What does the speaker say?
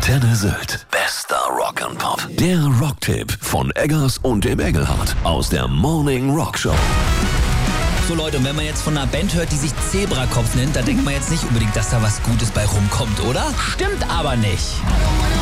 Antenne Sylt. Bester Rock'n'Pop. Der Rocktipp von Eggers und dem Engelhardt aus der Morning Rock Show. So Leute, und wenn man jetzt von einer Band hört, die sich Zebrakopf nennt, da denkt man jetzt nicht unbedingt, dass da was Gutes bei rumkommt, oder? Stimmt aber nicht.